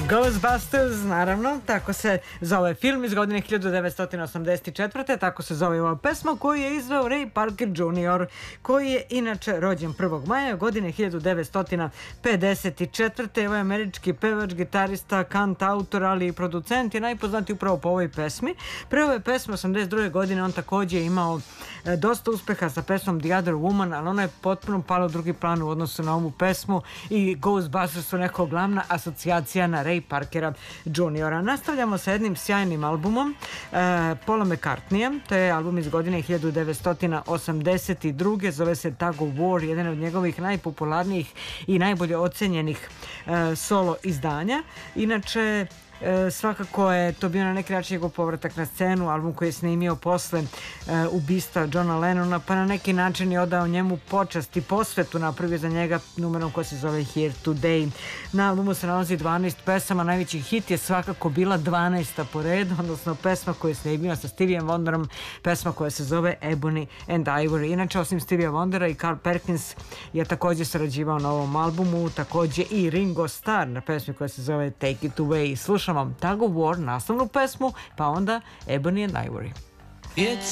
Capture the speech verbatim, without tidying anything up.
Ghostbusters, naravno, tako se zove film iz godine hiljadu devetsto osamdeset četvrte. Tako se zove ova pesma koju je izveo Ray Parker junior, koji je inače rođen prvog maja godine hiljadu devetsto pedeset četvrte. Ovo je američki pevač, gitarista, kant, autor, ali i producent, je najpoznatiji upravo po ovoj pesmi. Pre ove pesme osamdeset druge godine on takođe imao e, dosta uspeha sa pesmom The Other Woman, ali ona je potpuno pala u drugi plan u odnosu na ovu pesmu i Ghostbusters su neko glavna asocijacija na Ray Parkera juniora. Nastavljamo sa jednim sjajnim albumom e, Paula McCartneya. To je album iz godine hiljadu devetsto osamdeset druge. Zove se Tug of War, jedan od njegovih najpopularnijih i najbolje ocenjenih e, solo izdanja. Inače, E, svakako je to bio na neki način njegov povratak na scenu, album koji je snimio posle e, ubistva Johna Lennona, pa na neki način je odao njemu počast i posvetu, napravio za njega numerom koja se zove Here Today. Na albumu se nalazi dvanaest pesama, najveći hit je svakako bila dvanaesta po redu, odnosno pesma koju je snimio sa Stevie Wonderom, pesma koja se zove Ebony and Ivory. Inače, osim Stevie Wondera, i Carl Perkins je takođe sarađivao na ovom albumu, takođe i Ringo Starr na pesmi koja se zove Take It Away. Slušamo Tug of War, naslovnu pesmu, pa onda Ebony and Ivory. It's